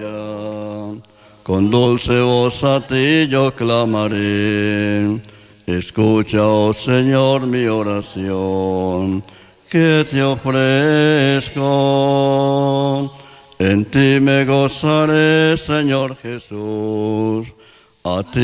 gloria. Con dulce voz a ti yo clamaré. Escucha, oh Señor, mi oración, que te ofrezco. En ti me gozaré, Señor Jesús. A ti